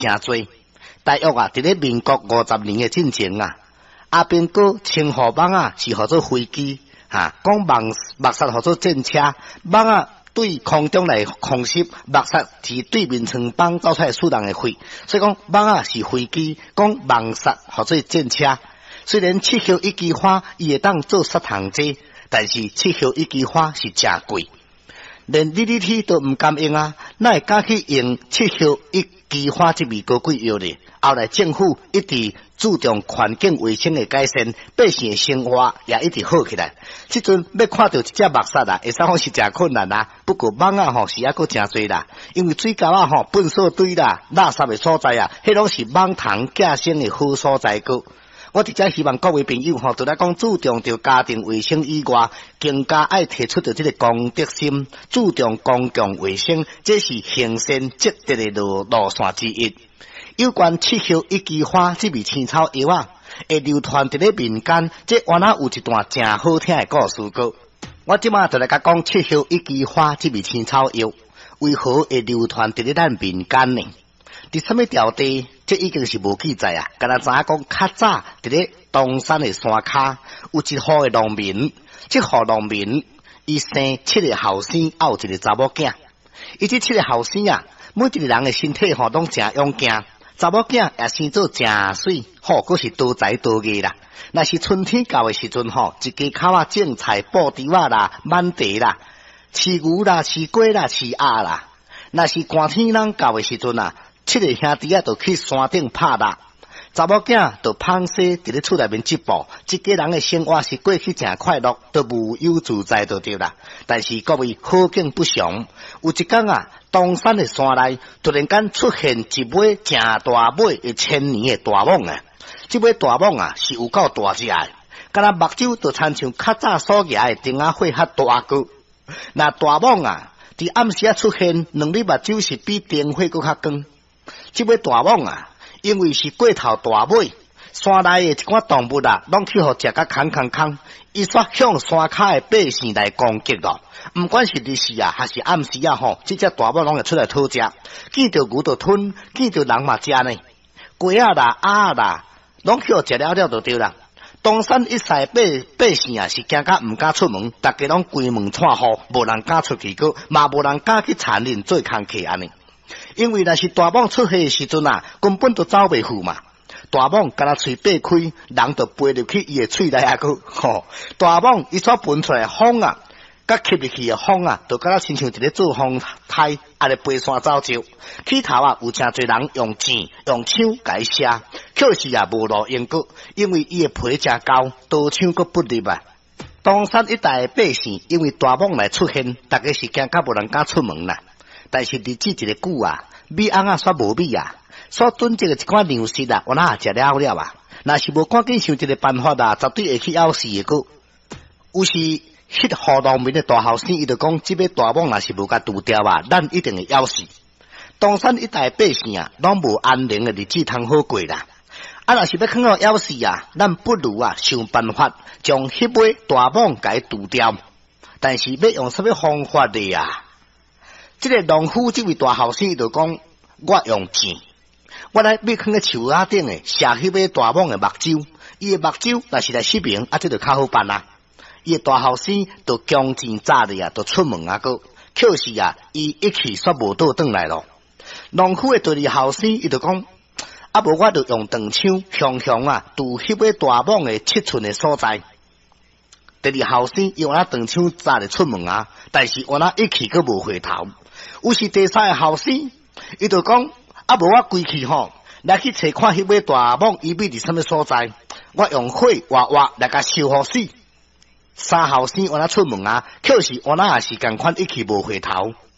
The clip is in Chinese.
真多。大约啊，伫咧民国50年嘅进前啊，阿兵哥称呼蠓啊是号做飞机，讲目杀号做战车，蠓啊对空中来空袭，目杀是对面从蠓走出来死人嘅血，所以讲蠓啊是飞机，讲目杀号做战车。虽然七叶一枝花伊会当做杀虫剂，但是七叶一枝花是真贵，连 DDT 都唔敢用啊，哪会敢去用七叶一枝花这味高贵药呢？后来政府一直注重环境卫生的改善，百姓的生活也一直好起来。即阵要看到一只目杀啊，会使讲是真困难啊。不过蠓啊吼是还佫真多啦，因为水沟啊吼、粪扫堆啦、垃圾的所在啊，迄拢是蠓虫寄生的好所在个。我直接希望各位朋友除了讲注重着家庭卫生以外，更加爱提出着这个公德心，注重公共卫生，这是行善积德的路线之一。有关七叶一枝花这味青草药啊，会流传伫咧民间，这原来有一段真好听的故事个。我即马就来讲七叶一枝花这味青草药为何会流传伫咧咱民间呢？伫什么条地？这已经是无记载啊！敢若知影讲较早伫咧东山的山骹有一户的农民，这户农民伊生7个后生，也有一个查某囝。伊这7个后生啊，每一个人的身体拢真勇健。查某囝也生做真水，佫是多才多艺啦。若是春天到的时阵一家口啊种菜、布稻啊啦、满地啦、饲牛啦、饲鸡啦、饲鸭啦。若是寒天人到的时阵啊，7个兄弟啊，就去山顶拍蜡。查某囝就芳西伫咧厝内面织布，一家人的生活是过去真快乐，都无忧自在就对啦。但是各位好景不常，有一天啊，东山的山内突然间出现一尾真大尾的1000年的大蟒啊！这尾大蟒啊是有够大只的，敢若目睭就亲像较早所举的灯仔火较大个。那大蟒啊，伫暗时啊出现，两粒目睭是比灯火佫较光。这尾大蟒啊，因为是过头大尾，山内的一寡动物啊，拢去互食甲空，伊煞向山骹的百姓来攻击咯。毋管是日时啊，还是暗时啊，这只大蟒拢会出来讨食，见着牛就吞，见着人嘛食呢。鸡啊啦、鸭啦，拢去互食了就对啦。东山一带百姓啊，是惊甲毋敢出门，大家拢关门串户，无人敢出去个，嘛无人敢去田林做工课安尼。因为若是大蟒出现的时阵啊，根本就走袂赴嘛。大蟒敢若喙擘开，人就飞入去伊的喙内啊个。大蟒伊所喷出来风啊，甲吸入去的风啊，就敢若亲像一个做风台，安尼飞山走石。起头啊，有真侪人用箭、用枪甲伊射，可是啊无路用过，因为伊的皮真厚，刀枪佫不入啊。东山一带的百姓因为大蟒来出现，大家是惊甲无人敢出门啦。但是日子一个久啊，米翁啊煞无米啊，所囤积的一寡粮食啊，我哪食了了啊？若是无赶紧想一个办法啊，绝对会去咬死的个。有时迄户农民的大后生，伊就讲，这尾大蟒若是无甲除掉啊，咱一定会咬死。东山一带百姓啊，拢无安宁的日子通好过啦。啊，若是要看到咬死啊，咱不如啊想办法将迄尾大蟒甲伊除掉。但是要用什么方法的啊？这个农夫这位大后生就讲，我用箭，我来要放在树仔顶诶，射迄尾大蟒诶目睭，伊诶目睭若是来失明，啊，这就较好办啦。伊诶大后生就强箭扎的啊，就出门啊个，可是啊，伊一去煞无倒转来咯。农夫诶第二后生伊就讲，啊无我就用长枪向啊，拄迄尾大蟒诶7寸诶所在。第二后生用那长枪扎着出门啊，但是我那一去佫无回头。有时第三个后生，伊就讲，啊无我归去来去找看迄尾大蟒伊秘伫什么所在，我用火活来甲烧互死。三后生我那出门啊，可是我那也是共款一去无回头。